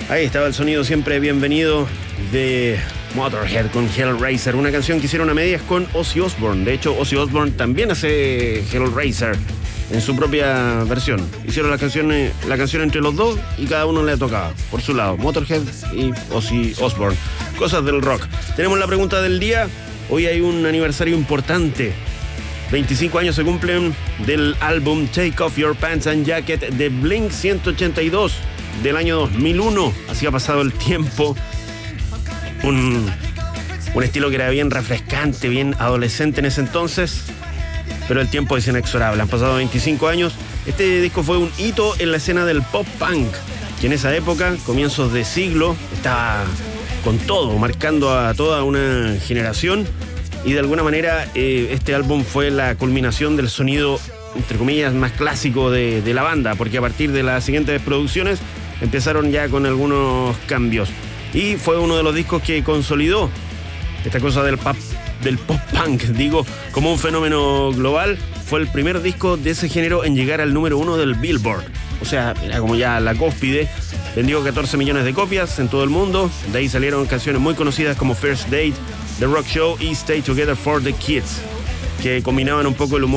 Ahí estaba el sonido siempre bienvenido de Motorhead con Hellraiser, una canción que hicieron a medias con Ozzy Osbourne. De hecho, Ozzy Osbourne también hace Hellraiser en su propia versión. Hicieron la canción entre los dos y cada uno le tocaba por su lado, Motorhead y Ozzy Osbourne. Cosas del rock. Tenemos la pregunta del día. Hoy hay un aniversario importante. 25 años se cumplen del álbum Take Off Your Pants and Jacket de Blink 182 del año 2001. Así ha pasado el tiempo. Un estilo que era bien refrescante, bien adolescente en ese entonces, pero el tiempo es inexorable. Han pasado 25 años. Este disco fue un hito en la escena del pop punk, que en esa época, comienzos de siglo, estaba con todo, marcando a toda una generación. Y de alguna manera este álbum fue la culminación del sonido, entre comillas, más clásico de la banda, porque a partir de las siguientes producciones empezaron ya con algunos cambios. Y fue uno de los discos que consolidó esta cosa del pop punk, digo, como un fenómeno global. Fue el primer disco de ese género en llegar al número 1 del Billboard. O sea, era como ya la cúspide. Vendió 14 millones de copias en todo el mundo. De ahí salieron canciones muy conocidas como First Date, The Rock Show y Stay Together for the Kids, que combinaban un poco el humor